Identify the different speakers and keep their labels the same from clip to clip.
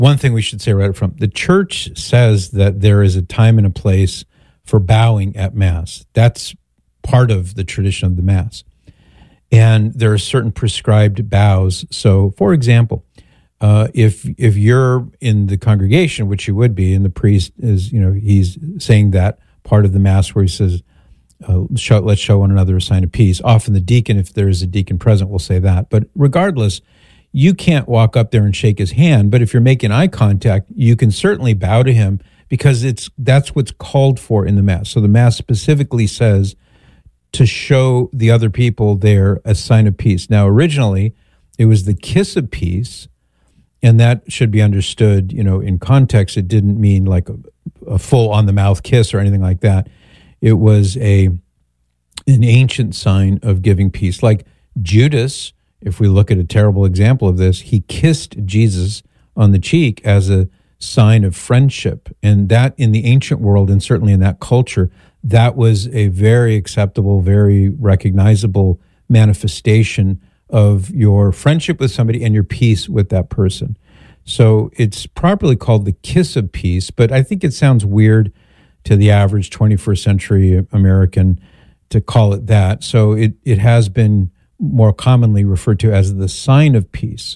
Speaker 1: one thing we should say right up front, the church says that there is a time and a place for bowing at Mass. That's part of the tradition of the Mass. And there are certain prescribed bows. So, for example, if you're in the congregation, which you would be, and the priest is, he's saying that part of the Mass where he says, let's show one another a sign of peace. Often the deacon, if there is a deacon present, will say that. But regardless, you can't walk up there and shake his hand. But if you're making eye contact, you can certainly bow to him because that's what's called for in the Mass. So the Mass specifically says to show the other people there a sign of peace. Now, originally, it was the kiss of peace, and that should be understood, in context. It didn't mean like a full on-the-mouth kiss or anything like that. It was an ancient sign of giving peace. Like Judas, if we look at a terrible example of this, he kissed Jesus on the cheek as a sign of friendship. And that in the ancient world, and certainly in that culture, that was a very acceptable, very recognizable manifestation of your friendship with somebody and your peace with that person. So it's properly called the kiss of peace, but I think it sounds weird to the average 21st century American to call it that. So it has been more commonly referred to as the sign of peace.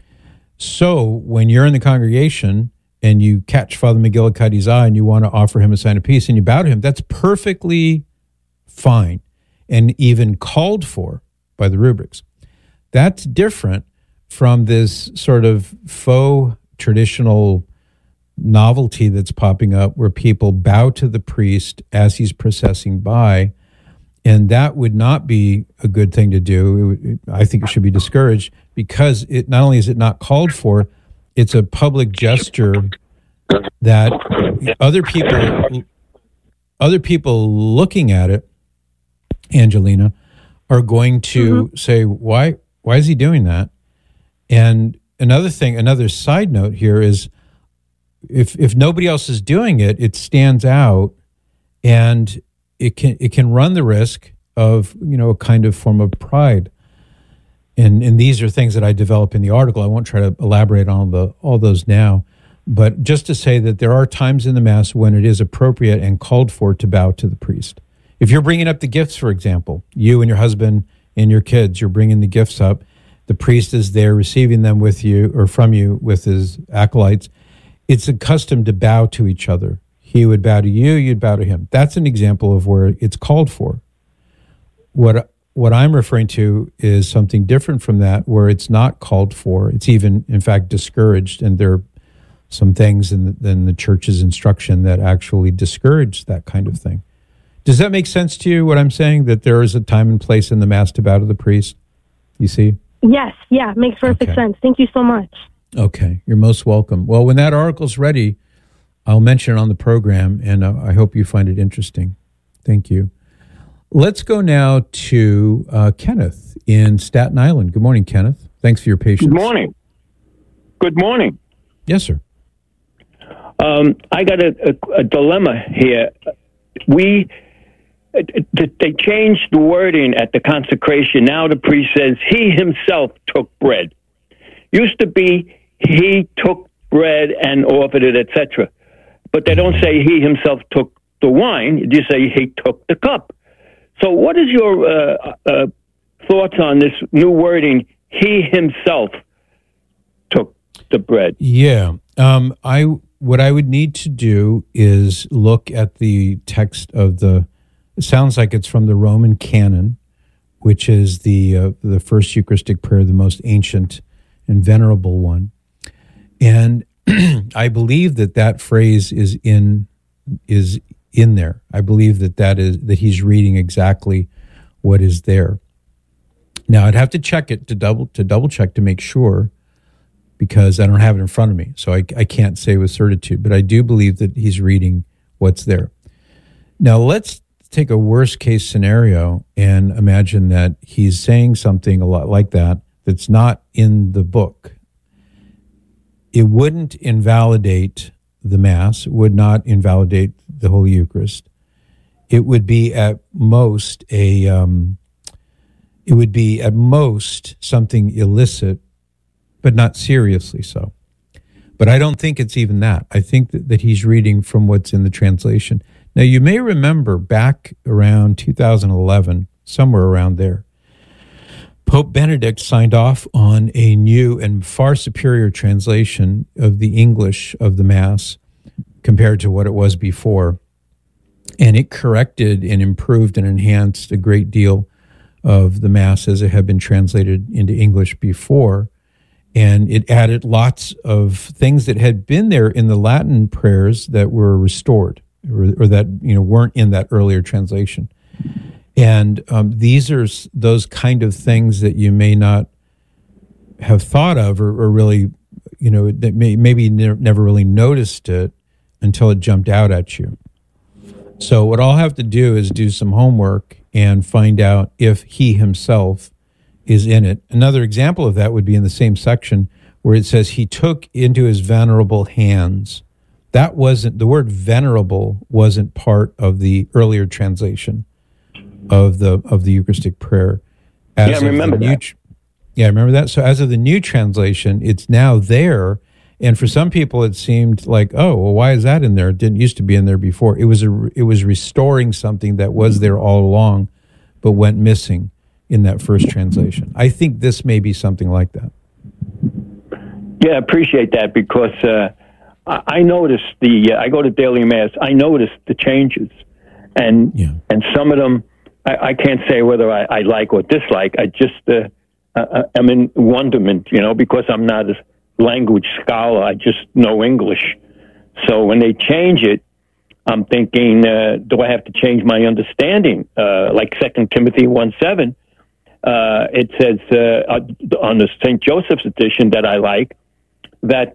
Speaker 1: So when you're in the congregation and you catch Father McGillicuddy's eye and you want to offer him a sign of peace and you bow to him, that's perfectly fine and even called for by the rubrics. That's different from this sort of faux traditional novelty that's popping up where people bow to the priest as he's processing by, and that would not be a good thing to do. I think it should be discouraged because it not only is it not called for, it's a public gesture that other people looking at it, Angelina, are going to say, why is he doing that? And another side note here is if nobody else is doing it, it stands out, and it can run the risk of a kind of form of pride. And these are things that I develop in the article. I won't try to elaborate on all those now, but just to say that there are times in the Mass when it is appropriate and called for to bow to the priest. If you're bringing up the gifts, for example, you and your husband and your kids, you're bringing the gifts up. The priest is there receiving them with you or from you with his acolytes. It's a custom to bow to each other. He would bow to you, you'd bow to him. That's an example of where it's called for. What I'm referring to is something different from that, where it's not called for. It's even, in fact, discouraged, and there are some things in the church's instruction that actually discourage that kind of thing. Does that make sense to you, what I'm saying, that there is a time and place in the Mass to bow to the priest? You see?
Speaker 2: Yes, yeah, makes perfect sense. Thank you so much.
Speaker 1: Okay, you're most welcome. Well, when that article's ready, I'll mention it on the program, and I hope you find it interesting. Thank you. Let's go now to Kenneth in Staten Island. Good morning, Kenneth. Thanks for your patience.
Speaker 3: Good morning. Good morning.
Speaker 1: Yes, sir.
Speaker 3: I got a dilemma here. They changed the wording at the consecration. Now the priest says he himself took bread. Used to be he took bread and offered it, etc. But they don't say he himself took the wine. You just say he took the cup. So what is your thoughts on this new wording, he himself took the bread?
Speaker 1: Yeah. What I would need to do is look at the text of it sounds like it's from the Roman canon, which is the first Eucharistic prayer, the most ancient and venerable one. And I believe that phrase is in there. I believe that he's reading exactly what is there. Now I'd have to check it to double check to make sure, because I don't have it in front of me, so I can't say with certitude. But I do believe that he's reading what's there. Now let's take a worst case scenario and imagine that he's saying something a lot like that's not in the book. It wouldn't invalidate the Mass, it would not invalidate the Holy Eucharist. It would be at most something illicit, but not seriously so. But I don't think it's even that. I think that he's reading from what's in the translation. Now, you may remember back around 2011, somewhere around there, Pope Benedict signed off on a new and far superior translation of the English of the Mass compared to what it was before. And it corrected and improved and enhanced a great deal of the Mass as it had been translated into English before. And it added lots of things that had been there in the Latin prayers that were restored or that weren't in that earlier translation. And these are those kind of things that you may not have thought of or really, that maybe never really noticed it until it jumped out at you. So what I'll have to do is do some homework and find out if he himself is in it. Another example of that would be in the same section where it says he took into his venerable hands. That wasn't, the word venerable wasn't part of the earlier translation of the Eucharistic prayer.
Speaker 3: I remember that.
Speaker 1: Yeah, I remember that. So as of the new translation, it's now there. And for some people, it seemed like, oh, well, why is that in there? It didn't used to be in there before. It was restoring something that was there all along, but went missing in that first translation. I think this may be something like that.
Speaker 3: Yeah, I appreciate that because I noticed I go to daily Mass, I noticed the changes. And some of them, I can't say whether I like or dislike. I just am in wonderment, because I'm not a language scholar. I just know English. So when they change it, I'm thinking, do I have to change my understanding? Like 2 Timothy 1:7, it says on the St. Joseph's edition that I like, that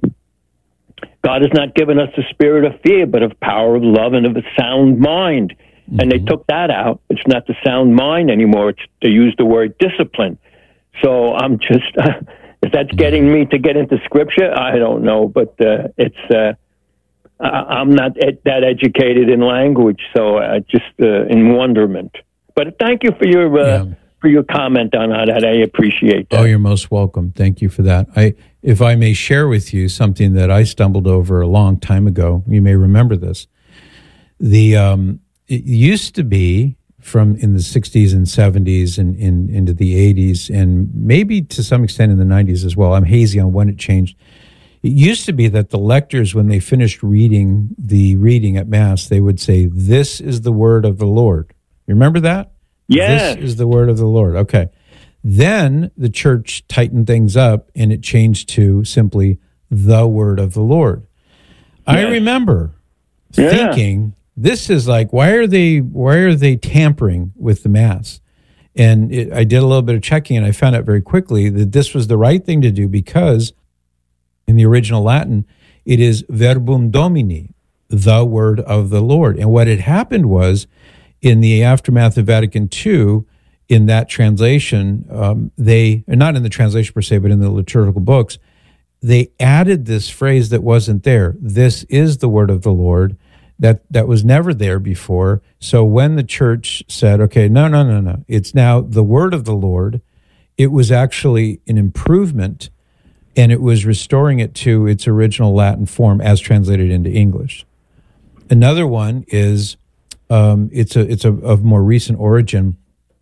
Speaker 3: God has not given us the spirit of fear, but of power, of love, and of a sound mind. Mm-hmm. And they took that out. It's not the sound mind anymore. They use the word discipline. So I'm just, if that's getting me to get into Scripture, I don't know. But I'm not that educated in language, so just in wonderment. But thank you for your comment on that. I appreciate that.
Speaker 1: Oh, you're most welcome. Thank you for that. If I may share with you something that I stumbled over a long time ago, you may remember this. It used to be from in the 60s and 70s and into the 80s, and maybe to some extent in the 90s as well. I'm hazy on when it changed. It used to be that the lectors, when they finished reading the reading at Mass, they would say, "This is the word of the Lord." You remember that?
Speaker 3: Yes.
Speaker 1: This is the word of the Lord. Okay. Then the church tightened things up and it changed to simply the word of the Lord. Yes. I remember thinking, this is like, why are they tampering with the Mass? And I did a little bit of checking and I found out very quickly that this was the right thing to do because in the original Latin, it is verbum Domini, the word of the Lord. And what had happened was, in the aftermath of Vatican II, in that translation, not in the translation per se, but in the liturgical books, they added this phrase that wasn't there. This is the word of the Lord. That was never there before. So when the church said, okay, no, it's now the word of the Lord, it was actually an improvement, and it was restoring it to its original Latin form as translated into English. Another one is, it's of more recent origin.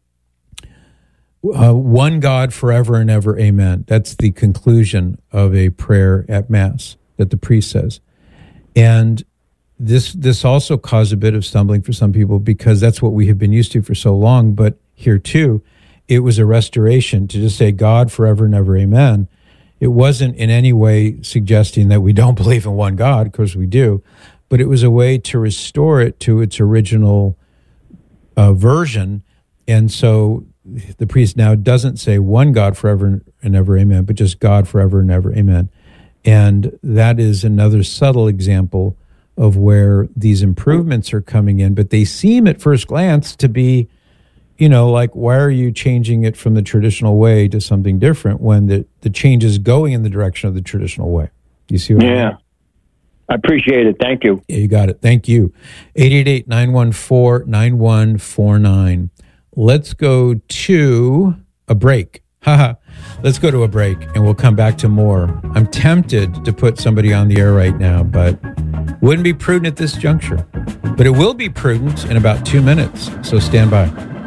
Speaker 1: One God forever and ever, amen. That's the conclusion of a prayer at Mass that the priest says. And this also caused a bit of stumbling for some people because that's what we have been used to for so long. But here too, it was a restoration to just say God forever and ever, amen. It wasn't in any way suggesting that we don't believe in one God, of course we do, but it was a way to restore it to its original version. And so the priest now doesn't say one God forever and ever, amen, but just God forever and ever, amen. And that is another subtle example of where these improvements are coming in, but they seem at first glance to be, like, why are you changing it from the traditional way to something different when the change is going in the direction of the traditional way? You see what I mean?
Speaker 3: I appreciate it. Thank you.
Speaker 1: Yeah, you got it. Thank you. 888-914-9149. Let's go to a break. Haha. Let's go to a break and we'll come back to more. I'm tempted to put somebody on the air right now, but wouldn't be prudent at this juncture. But it will be prudent in about 2 minutes, so stand by.